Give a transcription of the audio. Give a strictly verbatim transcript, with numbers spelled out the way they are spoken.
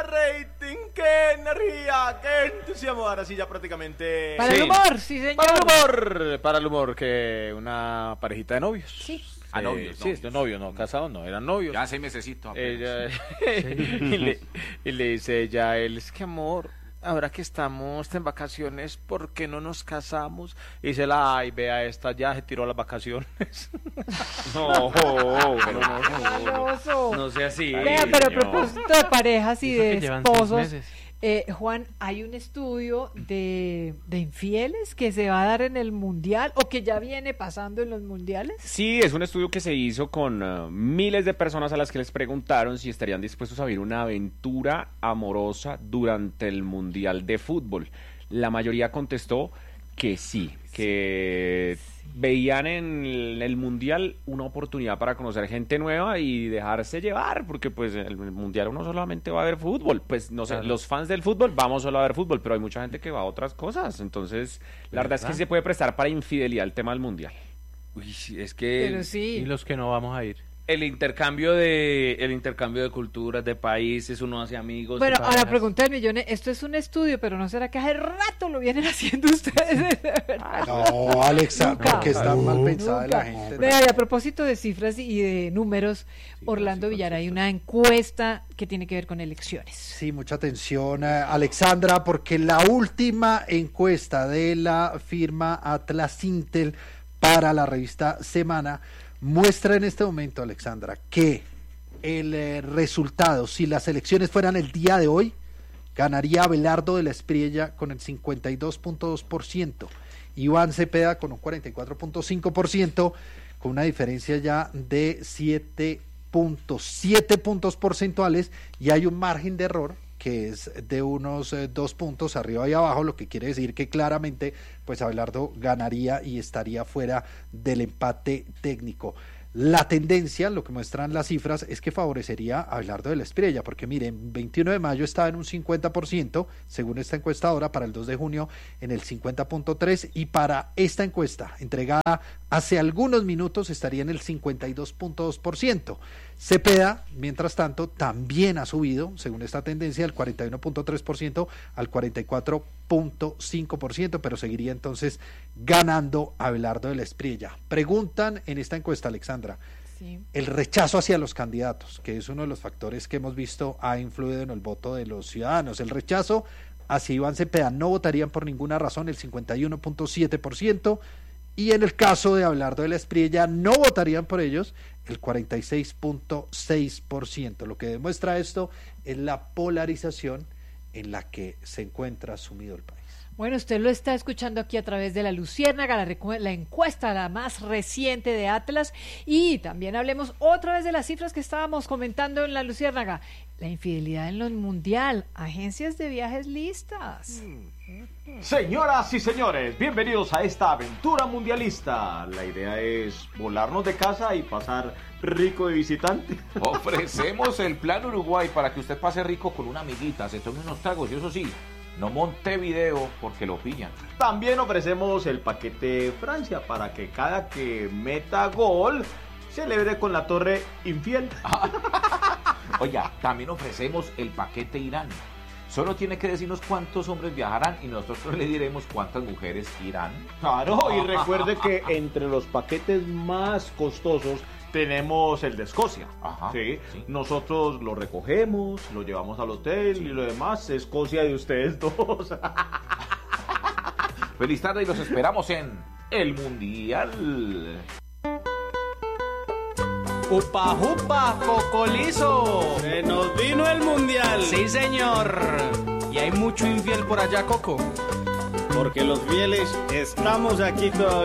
rating, qué energía, qué entusiasmo. Ahora sí, ya prácticamente. Para sí. el humor, sí, señor. Para el humor, para el humor, que una parejita de novios. Sí. A novios, Sí, novios. no, novios, no, casados no, eran novios. Ya seis mesecitos apenas. Ella, y, le, y le dice ella a él, es que amor, ahora que estamos en vacaciones, ¿por qué no nos casamos? Y dice la, ay, vea esta, ya se tiró las vacaciones. No, pero no, Maloso. no sea así. Vea, pero a no. propósito de parejas y Eso que de llevan seis esposos, meses. eh, Juan, hay un estudio de, de infieles que se va a dar en el mundial o que ya viene pasando en los mundiales. Sí, es un estudio que se hizo con uh, miles de personas a las que les preguntaron si estarían dispuestos a vivir una aventura amorosa durante el Mundial de Fútbol. La mayoría contestó que sí, que veían en el, el Mundial una oportunidad para conocer gente nueva y dejarse llevar, porque pues el, el Mundial uno solamente va a ver fútbol, pues no sé, Claro. los fans del fútbol vamos solo a ver fútbol, pero hay mucha gente que va a otras cosas, entonces la verdad es que ¿Verdad? sí se puede prestar para infidelidad el tema del Mundial. Uy, sí, es que Pero sí. Y los que no vamos a ir. el intercambio de el intercambio de culturas, de países, uno hace amigos. Bueno, se a la parejas. pregunta del millón, esto es un estudio, pero ¿no será que hace rato lo vienen haciendo ustedes? De verdad. No, Alexa, Nunca. porque está mal pensada Nunca. la gente. Vea, y a propósito de cifras y de números, Orlando Villar, hay una encuesta que tiene que ver con elecciones. Sí, mucha atención, eh, Alexandra, porque la última encuesta de la firma Atlas Intel para la revista Semana muestra en este momento, Alexandra, que el eh, resultado, si las elecciones fueran el día de hoy, ganaría Abelardo de la Espriella con el cincuenta y dos punto dos por ciento, Iván Cepeda con un cuarenta y cuatro punto cinco por ciento, con una diferencia ya de siete punto siete puntos porcentuales, y hay un margen de error que es de unos eh, dos puntos arriba y abajo, lo que quiere decir que claramente pues Abelardo ganaría y estaría fuera del empate técnico. La tendencia, lo que muestran las cifras, es que favorecería a Abelardo de la Espriella, porque miren, veintiuno de mayo estaba en un cincuenta por ciento, según esta encuesta ahora, para el dos de junio en el cincuenta punto tres por ciento, y para esta encuesta entregada hace algunos minutos estaría en el cincuenta y dos punto dos por ciento. Cepeda, mientras tanto, también ha subido, según esta tendencia, del cuarenta y uno punto tres por ciento al cuarenta y cuatro punto cinco por ciento, pero seguiría entonces ganando Abelardo de la Espriella. Preguntan en esta encuesta, Alexandra, Sí. el rechazo hacia los candidatos, que es uno de los factores que hemos visto ha influido en el voto de los ciudadanos. El rechazo hacia Iván Cepeda, no votarían por ninguna razón, el cincuenta y uno punto siete por ciento, y en el caso de Abelardo de la Espriella no votarían por ellos, el cuarenta y seis punto seis por ciento. Lo que demuestra esto es la polarización en la que se encuentra sumido el país. Bueno, usted lo está escuchando aquí a través de la Luciérnaga, la, recu- la encuesta, la más reciente de Atlas, y también hablemos otra vez de las cifras que estábamos comentando en la Luciérnaga. La infidelidad en lo mundial, agencias de viajes listas. Señoras y señores, bienvenidos a esta aventura mundialista. La idea es volarnos de casa y pasar rico de visitante. Ofrecemos el plan Uruguay para que usted pase rico con una amiguita, se tome unos tragos y eso sí, no monte video porque lo pillan. También ofrecemos el paquete Francia para que cada que meta gol celebre con la torre infiel. Oiga, también ofrecemos el paquete Irán. Solo tiene que decirnos cuántos hombres viajarán y nosotros le diremos cuántas mujeres irán. Claro, y recuerde que entre los paquetes más costosos tenemos el de Escocia. Ajá, ¿sí? sí. Nosotros lo recogemos, lo llevamos al hotel y lo demás es Escocia de ustedes dos. Feliz tarde y los esperamos en el Mundial. ¡Upa, upa, cocolizo! ¡Se nos vino el mundial! ¡Sí, señor! ¿Y hay mucho infiel por allá, Coco? Porque los fieles estamos aquí todavía.